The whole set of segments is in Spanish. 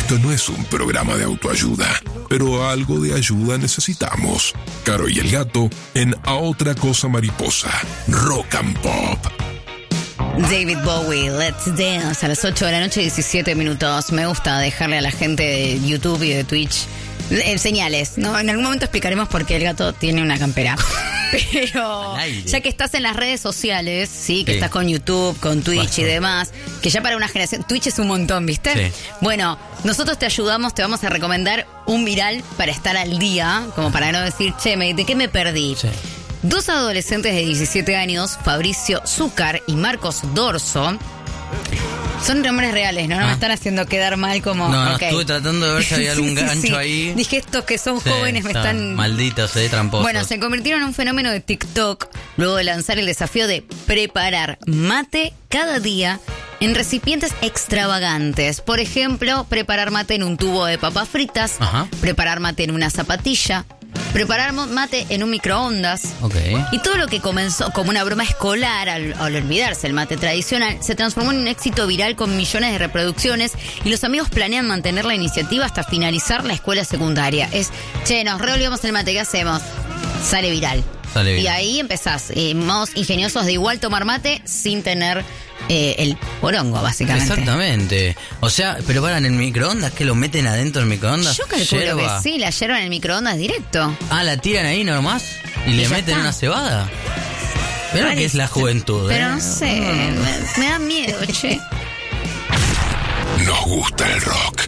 Esto no es un programa de autoayuda, pero algo de ayuda necesitamos. Caro y el Gato en A Otra Cosa Mariposa. Rock and Pop. David Bowie, Let's Dance, a las 8 de la noche, 17 minutos. Me gusta dejarle a la gente de YouTube y de Twitch señales, ¿no? En algún momento explicaremos por qué el Gato tiene una campera. Pero ya que estás en las redes sociales, sí, que estás con YouTube, con Twitch y demás, que ya para una generación, Twitch es un montón, ¿viste? Sí. Bueno, nosotros te ayudamos, te vamos a recomendar un viral para estar al día, como para no decir, che, ¿de qué me perdí? Sí. Dos adolescentes de 17 años, Fabricio Zúcar y Marcos Dorso, son nombres reales, ¿no? No me están haciendo quedar mal como... No, estuve tratando de ver si había algún gancho ahí. Dije, estos que son jóvenes me están... Malditos, tramposos. Bueno, se convirtieron en un fenómeno de TikTok luego de lanzar el desafío de preparar mate cada día en recipientes extravagantes. Por ejemplo, preparar mate en un tubo de papas fritas, preparar mate en una zapatilla, preparar mate en un microondas. Y todo lo que comenzó como una broma escolar al olvidarse el mate tradicional se transformó en un éxito viral con millones de reproducciones y los amigos planean mantener la iniciativa hasta finalizar la escuela secundaria. Che, nos reolvidamos el mate, ¿qué hacemos? Sale viral. Y ahí empezás, modos ingeniosos de igual tomar mate sin tener el porongo, básicamente. Exactamente. O sea, pero paran en el microondas, ¿que lo meten adentro del microondas? Yo calculo que sí, la yerba en el microondas directo. Ah, ¿la tiran ahí nomás? ¿Y le meten una cebada? Pero que es la juventud, Pero no sé, me da miedo, che. Nos gusta el rock.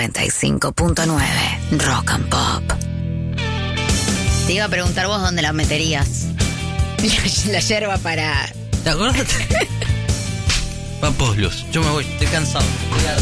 95.9 Rock and Pop. Te iba a preguntar vos dónde la meterías. La yerba para... ¿Te acordás? Vamos, Luz. Yo me voy, estoy cansado.